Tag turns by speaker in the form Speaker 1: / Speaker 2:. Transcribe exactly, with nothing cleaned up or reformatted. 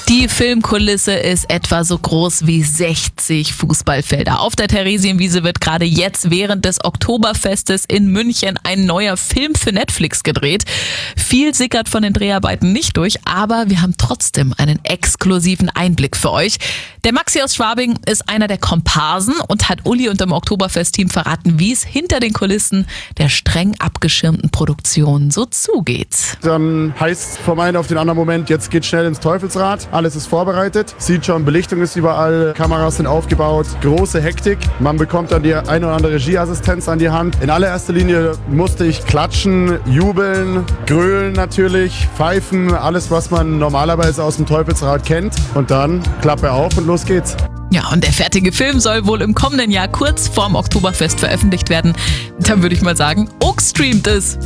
Speaker 1: Die Filmkulisse ist etwa so groß wie sechzig Fußballfelder. Auf der Theresienwiese wird gerade jetzt während des Oktoberfestes in München ein neuer Film für Netflix gedreht. Viel sickert von den Dreharbeiten nicht durch, aber wir haben trotzdem einen exklusiven Einblick für euch. Der Maxi aus Schwabing ist einer der Komparsen und hat Uli und dem Oktoberfest-Team verraten, wie es hinter den Kulissen der streng abgeschirmten Produktion so zugeht.
Speaker 2: Dann heißt es vom einen auf den anderen Moment, jetzt geht schnell ins Teufelsrad. Alles ist vorbereitet. Sieht schon, Belichtung ist überall, Kameras sind aufgebaut, große Hektik. Man bekommt dann die eine oder andere Regieassistenz an die Hand. In allererster Linie musste ich klatschen, jubeln, grölen natürlich, pfeifen, alles was man normalerweise aus dem Teufelsrad kennt. Und dann Klappe auf und los geht's.
Speaker 1: Ja, und der fertige Film soll wohl im kommenden Jahr kurz vorm Oktoberfest veröffentlicht werden. Dann würde ich mal sagen, Oak streamt es.